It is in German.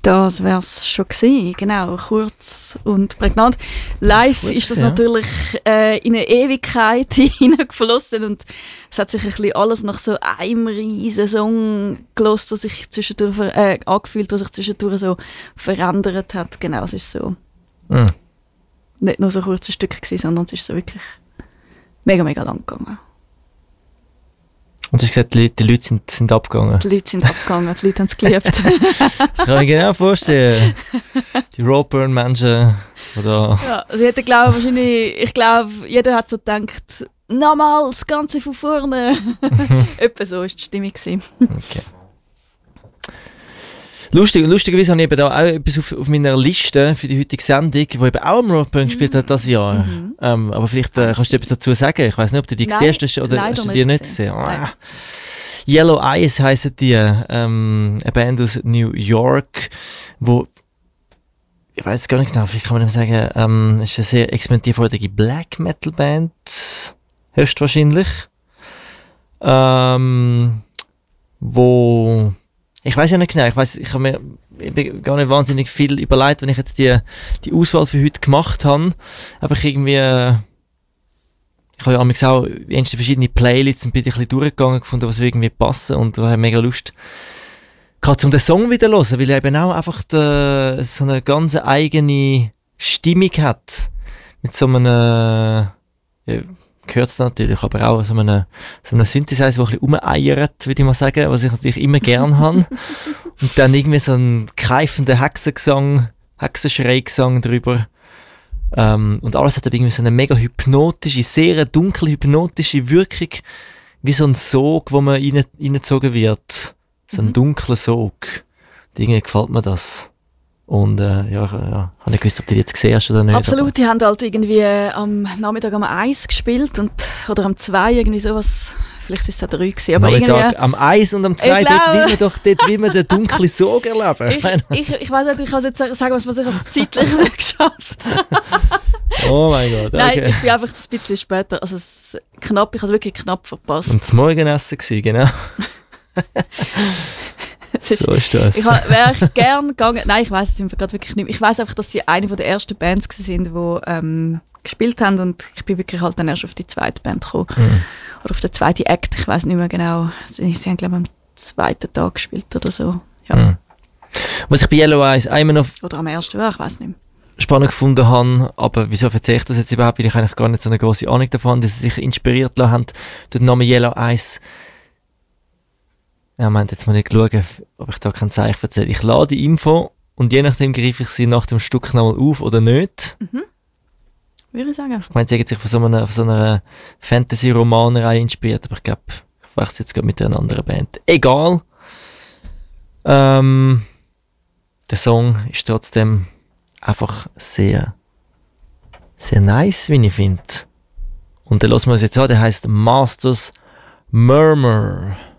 Das wäre es schon gewesen, genau, kurz und prägnant. Live ist das natürlich in eine Ewigkeit hineingeflossen und es hat sich ein bisschen alles nach so einem riesen Song gehört, der sich zwischendurch angefühlt, der sich zwischendurch so verändert hat. Genau, es ist so nicht nur so kurze Stücke gewesen, sondern es ist so wirklich mega, mega lang gegangen. Und du hast gesagt, die Leute sind abgegangen. Die Leute sind abgegangen, die Leute haben es geliebt. Das kann ich genau vorstellen. Die Roadburn-Menschen. Oder ja, also ich glaube, jeder hat so gedacht, nochmal das Ganze von vorne. Etwa so war die Stimmung gewesen. Okay. Lustigerweise habe ich eben da auch etwas auf meiner Liste für die heutige Sendung, wo eben auch am Roadburn gespielt hat das Jahr. Aber vielleicht kannst du etwas dazu sagen. Ich weiß nicht, ob du die siehst oder hast du die nicht gesehen. Yellow Eyes heisst die, eine Band aus New York, wo ich weiß gar nicht genau, vielleicht kann man sagen, es ist eine sehr experimentierfreudige Black Metal Band, höchstwahrscheinlich, wo ich weiß ja nicht genau, ich bin gar nicht wahnsinnig viel überlegt, wenn ich jetzt die Auswahl für heute gemacht habe. Einfach irgendwie, ich habe ja auch verschiedene Playlists und bin ein bisschen durchgegangen, gefunden, was irgendwie passen und habe mega Lust gehabt, um den Song wieder zu hören, weil er eben auch einfach so eine ganz eigene Stimmung hat. Mit so einem, gehört es natürlich, aber auch so einem Synthesizer, der ein bisschen rumeiert, würde ich mal sagen, was ich natürlich immer gern habe. Und dann irgendwie so ein greifender Hexenschreigesang drüber. Und alles hat irgendwie so eine mega hypnotische, sehr dunkle hypnotische Wirkung, wie so ein Sog, wo man reingezogen wird. So ein dunkler Sog. Und irgendwie gefällt mir das. Und habe nicht gewusst, ob du die jetzt gesehen hast oder nicht. Absolut, die haben halt irgendwie am Nachmittag am 1 gespielt oder am 2 irgendwie sowas. Vielleicht ist es auch 3 gewesen. Aber Nachmittag am 1 und am 2, dort will man den dunklen Sog erleben. Ich weiss nicht, ich kann jetzt sagen, was man sich als zeitlich nicht geschafft hat. Oh mein Gott, okay. Nein, ich bin einfach ein bisschen später, also ich habe es wirklich knapp verpasst. Und das Morgenessen gewesen, genau. So ist das. Ich wäre gerne gegangen. Nein, ich weiss es gerade wirklich nicht mehr. Ich weiss einfach, dass sie eine der ersten Bands waren, die gespielt haben und ich bin wirklich halt dann erst auf die zweite Band gekommen. Oder auf den zweiten Act, ich weiss nicht mehr genau. Sie haben, glaube ich, am zweiten Tag gespielt oder so. Ja. Was ich bei Yellow Eyes einmal noch... Oder am ersten, ich weiss nicht mehr. Spannend gefunden habe, aber wieso erzähle ich das jetzt überhaupt, weil ich eigentlich gar nicht so eine grosse Ahnung davon habe, dass sie sich inspiriert lassen haben durch den Namen Yellow Eyes. Ja, Moment, jetzt mal nicht schauen, ob ich da kein Zeichen erzähle. Ich lade die Info und je nachdem greife ich sie nach dem Stück nochmal auf oder nicht. Würde ich sagen. Ich meine, sie hat sich von so einer Fantasy-Romanerei inspiriert, aber ich glaube, ich wechsle jetzt gerade mit einer anderen Band. Egal. Der Song ist trotzdem einfach sehr, sehr nice, wie ich finde. Und dann hören wir uns jetzt an, der heisst Masters Murmur.